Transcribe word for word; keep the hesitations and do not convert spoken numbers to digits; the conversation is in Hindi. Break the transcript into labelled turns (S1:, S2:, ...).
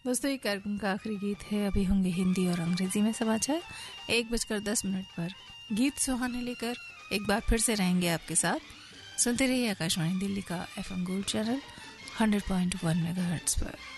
S1: दोस्तों ये कार्यक्रम का आखिरी गीत है। अभी होंगे हिंदी और अंग्रेजी में समाचार एक बजकर दस मिनट पर। गीत सुहाने लेकर एक बार फिर से रहेंगे आपके साथ। सुनते रहिए आकाशवाणी दिल्ली का FM gold channel hundred point one megahertz पर।